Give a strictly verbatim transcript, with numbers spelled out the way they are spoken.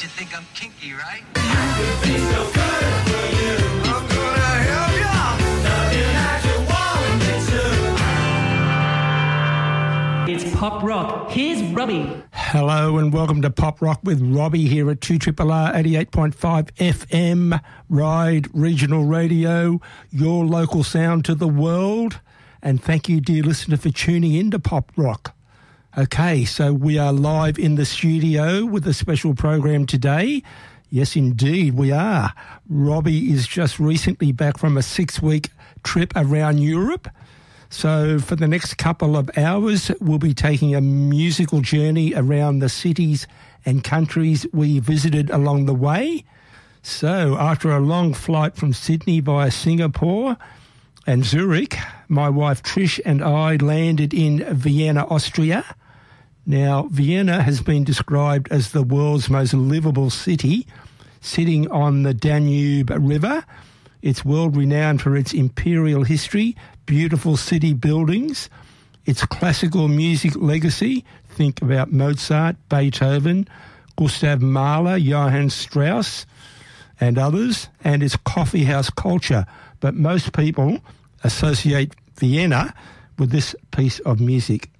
think I'm kinky, right? It's Pop Rock. Here's Robbie. Hello and welcome to Pop Rock with Robbie here at two R R R eighty-eight point five F M, Ride Regional Radio, your local sound to the world. And thank you, dear listener, for tuning in to Pop Rock. Okay, so we are live in the studio with a special program today. Yes, indeed, we are. Robbie is just recently back from a six-week trip around Europe. So for the next couple of hours, we'll be taking a musical journey around the cities and countries we visited along the way. So after a long flight from Sydney via Singapore and Zurich, my wife Trish and I landed in Vienna, Austria. Now, Vienna has been described as the world's most livable city, sitting on the Danube River. It's world-renowned for its imperial history, beautiful city buildings, its classical music legacy. Think about Mozart, Beethoven, Gustav Mahler, Johann Strauss, and others, and its coffee house culture. But most people associate Vienna with this piece of music.